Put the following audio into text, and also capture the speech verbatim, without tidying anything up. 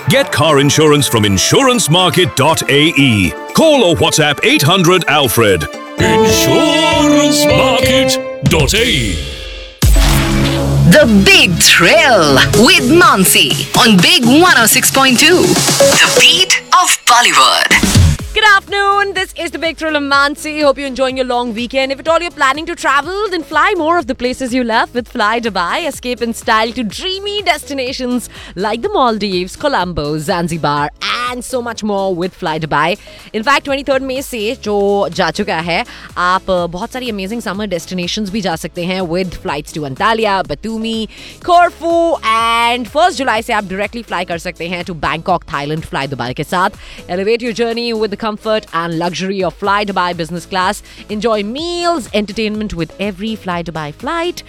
Get car insurance from insurance market dot a e. Call or WhatsApp eight hundred Alfred. insurance market dot a e. The Big Thrill with Mansi on Big one oh six point two. The beat of Bollywood. Good afternoon. This is the Big Thrill of Mansi. Hope you're enjoying your long weekend. If at all you're planning to travel, then fly more of the places you love with Fly Dubai. Escape in style to dreamy destinations like the Maldives, Colombo, Zanzibar, and so much more with Fly Dubai. In fact, twenty-third May से जो जा चुका है, आप बहुत सारी amazing summer destinations भी जा सकते हैं with flights to Antalya, Batumi, Corfu, and first July से आप directly fly कर सकते हैं to Bangkok, Thailand, Fly Dubai के साथ. Elevate your journey with the comfort and luxury of Fly Dubai business class. Enjoy meals, entertainment with every Fly Dubai flight.